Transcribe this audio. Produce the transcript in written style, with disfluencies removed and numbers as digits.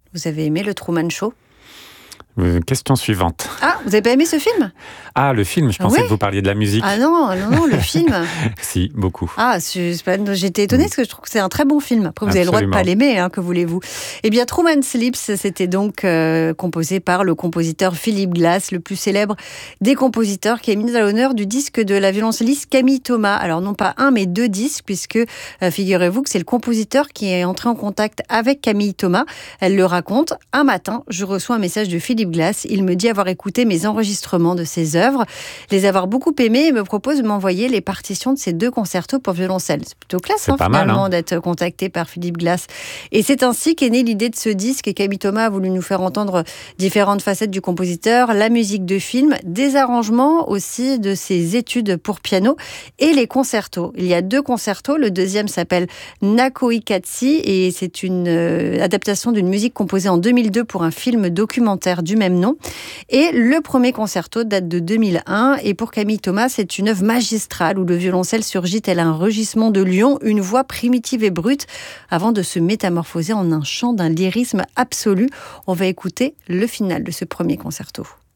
Vous avez aimé le Truman Show ? Question suivante. Ah, vous n'avez pas aimé ce film ? Ah, le film, je pensais que vous parliez de la musique. Ah non, le film. Si, beaucoup. Ah, j'étais étonnée parce que je trouve que c'est un très bon film. Après, vous avez le droit de ne pas l'aimer, que voulez-vous. Eh bien, Truman Sleeps, c'était donc composé par le compositeur Philip Glass, le plus célèbre des compositeurs, qui est mis à l'honneur du disque de la violoncelliste Camille Thomas. Alors, non pas un, mais 2 disques, puisque figurez-vous que c'est le compositeur qui est entré en contact avec Camille Thomas. Elle le raconte. Un matin, je reçois un message de Philip Glass. Il me dit avoir écouté mes enregistrements de ses œuvres, les avoir beaucoup aimés et me propose de m'envoyer les partitions de ces 2 concertos pour violoncelle. C'est plutôt classe finalement d'être contacté par Philip Glass. Et c'est ainsi qu'est née l'idée de ce disque. Et Camille Thomas a voulu nous faire entendre différentes facettes du compositeur, la musique de film, des arrangements aussi de ses études pour piano et les concertos. Il y a 2 concertos. Le deuxième s'appelle Nakoi Katsi et c'est une adaptation d'une musique composée en 2002 pour un film documentaire du même nom. Et le premier concerto date de 2001 et pour Camille Thomas, c'est une œuvre magistrale où le violoncelle surgit tel un rugissement de lion, une voix primitive et brute avant de se métamorphoser en un chant d'un lyrisme absolu. On va écouter le final de ce premier concerto.